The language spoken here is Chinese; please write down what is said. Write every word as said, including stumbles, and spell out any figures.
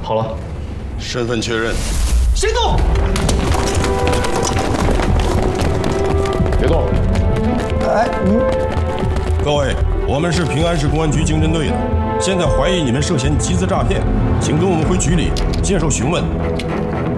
好了， 身份确认。 谁动？别动！ 哎，你各位，我们是平安市公安局经侦队的，现在怀疑你们涉嫌集资诈骗，请跟我们回局里接受询问。